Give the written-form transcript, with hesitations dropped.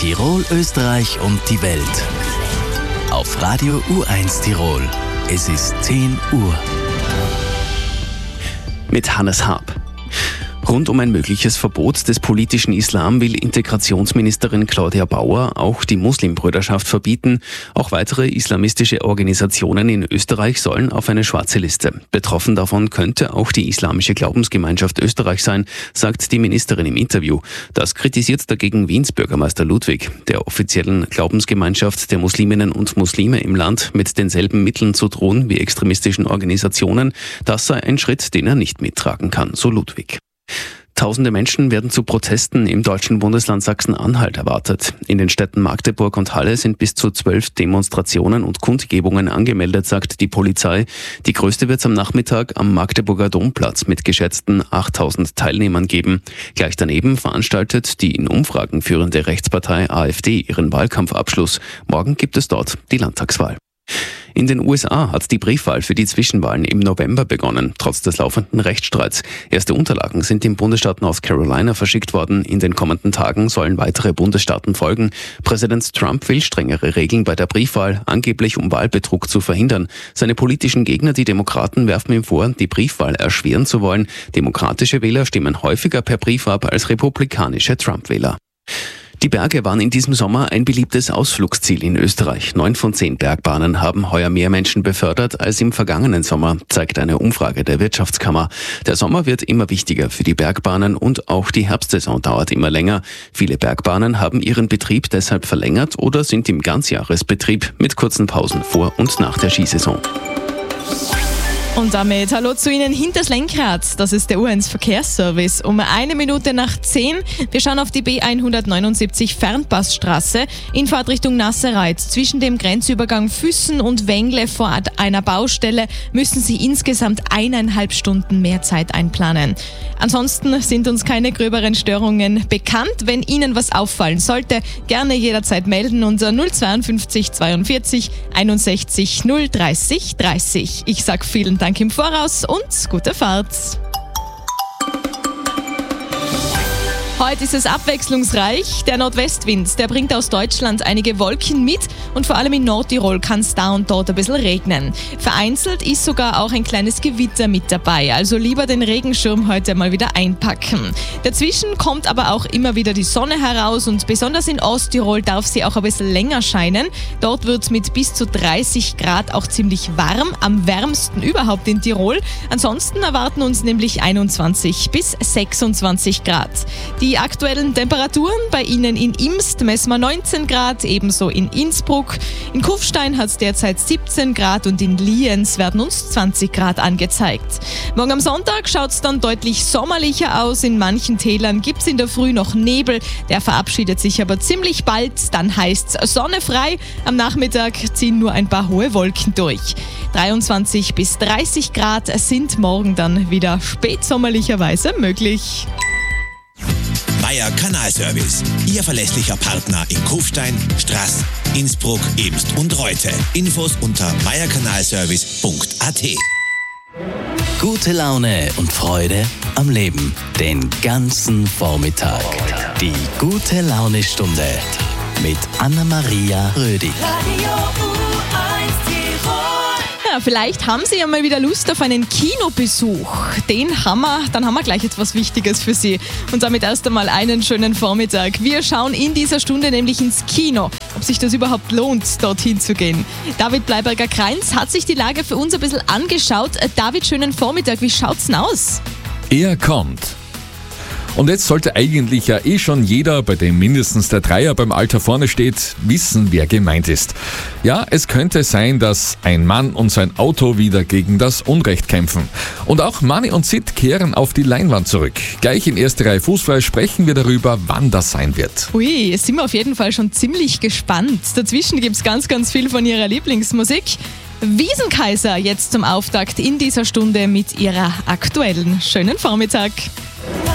Tirol, Österreich und die Welt. Auf Radio U1 Tirol. Es ist 10 Uhr. Mit Hannes Haab. Rund um ein mögliches Verbot des politischen Islam will Integrationsministerin Claudia Bauer auch die Muslimbrüderschaft verbieten. Auch weitere islamistische Organisationen in Österreich sollen auf eine schwarze Liste. Betroffen davon könnte auch die Islamische Glaubensgemeinschaft Österreich sein, sagt die Ministerin im Interview. Das kritisiert dagegen Wiens Bürgermeister Ludwig. Der offiziellen Glaubensgemeinschaft der Musliminnen und Muslime im Land mit denselben Mitteln zu drohen wie extremistischen Organisationen, das sei ein Schritt, den er nicht mittragen kann, so Ludwig. Tausende Menschen werden zu Protesten im deutschen Bundesland Sachsen-Anhalt erwartet. In den Städten Magdeburg und Halle sind bis zu 12 Demonstrationen und Kundgebungen angemeldet, sagt die Polizei. Die größte wird es am Nachmittag am Magdeburger Domplatz mit geschätzten 8.000 Teilnehmern geben. Gleich daneben veranstaltet die in Umfragen führende Rechtspartei AfD ihren Wahlkampfabschluss. Morgen gibt es dort die Landtagswahl. In den USA hat die Briefwahl für die Zwischenwahlen im November begonnen, trotz des laufenden Rechtsstreits. Erste Unterlagen sind im Bundesstaat North Carolina verschickt worden. In den kommenden Tagen sollen weitere Bundesstaaten folgen. Präsident Trump will strengere Regeln bei der Briefwahl, angeblich um Wahlbetrug zu verhindern. Seine politischen Gegner, die Demokraten, werfen ihm vor, die Briefwahl erschweren zu wollen. Demokratische Wähler stimmen häufiger per Brief ab als republikanische Trump-Wähler. Die Berge waren in diesem Sommer ein beliebtes Ausflugsziel in Österreich. 9 von 10 Bergbahnen haben heuer mehr Menschen befördert als im vergangenen Sommer, zeigt eine Umfrage der Wirtschaftskammer. Der Sommer wird immer wichtiger für die Bergbahnen und auch die Herbstsaison dauert immer länger. Viele Bergbahnen haben ihren Betrieb deshalb verlängert oder sind im Ganzjahresbetrieb mit kurzen Pausen vor und nach der Skisaison. Und damit hallo zu Ihnen hinters Lenkrad. Das ist der U1 Verkehrsservice. Um 1 Minute nach 10. Wir schauen auf die B179 Fernpassstraße in Fahrtrichtung Nasserreit. Zwischen dem Grenzübergang Füssen und Wengle vor einer Baustelle müssen Sie insgesamt 1,5 Stunden mehr Zeit einplanen. Ansonsten sind uns keine gröberen Störungen bekannt. Wenn Ihnen was auffallen sollte, gerne jederzeit melden unter 052 42 61 030 30. Ich sag vielen Dank im Voraus und gute Fahrt. Heute ist es abwechslungsreich. Der Nordwestwind, der bringt aus Deutschland einige Wolken mit und vor allem in Nordtirol kann es da und dort ein bisschen regnen. Vereinzelt ist sogar auch ein kleines Gewitter mit dabei, also lieber den Regenschirm heute mal wieder einpacken. Dazwischen kommt aber auch immer wieder die Sonne heraus und besonders in Osttirol darf sie auch ein bisschen länger scheinen. Dort wird es mit bis zu 30 Grad auch ziemlich warm, am wärmsten überhaupt in Tirol. Ansonsten erwarten uns nämlich 21 bis 26 Grad. Die aktuellen Temperaturen bei Ihnen in Imst messen wir 19 Grad, ebenso in Innsbruck. In Kufstein hat es derzeit 17 Grad und in Lienz werden uns 20 Grad angezeigt. Morgen am Sonntag schaut es dann deutlich sommerlicher aus. In manchen Tälern gibt es in der Früh noch Nebel, der verabschiedet sich aber ziemlich bald. Dann heißt es Sonne frei. Am Nachmittag ziehen nur ein paar hohe Wolken durch. 23 bis 30 Grad sind morgen dann wieder spätsommerlicherweise möglich. Meier Kanalservice, Ihr verlässlicher Partner in Kufstein, Straß, Innsbruck, Imst und Reute. Infos unter meierkanalservice.at. Gute Laune und Freude am Leben. Den ganzen Vormittag. Die gute Laune-Stunde mit Anna-Maria Rödi. Ja, vielleicht haben Sie ja mal wieder Lust auf einen Kinobesuch. Dann haben wir gleich etwas Wichtiges für Sie. Und damit erst einmal einen schönen Vormittag. Wir schauen in dieser Stunde nämlich ins Kino, ob sich das überhaupt lohnt, dorthin zu gehen. David Bleiberger-Kreins hat sich die Lage für uns ein bisschen angeschaut. David, schönen Vormittag. Wie schaut's denn aus? Er kommt. Und jetzt sollte eigentlich ja schon jeder, bei dem mindestens der Dreier beim Alter vorne steht, wissen, wer gemeint ist. Ja, es könnte sein, dass ein Mann und sein Auto wieder gegen das Unrecht kämpfen. Und auch Manni und Sid kehren auf die Leinwand zurück. Gleich in erste Reihe Fußball sprechen wir darüber, wann das sein wird. Ui, jetzt sind wir auf jeden Fall schon ziemlich gespannt. Dazwischen gibt's ganz, ganz viel von ihrer Lieblingsmusik. Wiesenkaiser jetzt zum Auftakt in dieser Stunde mit ihrer aktuellen schönen Vormittag.